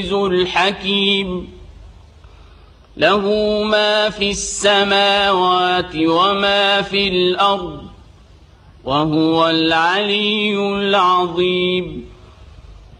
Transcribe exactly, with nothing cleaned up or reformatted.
الحكيم له ما في السماوات وما في الأرض وهو العلي العظيم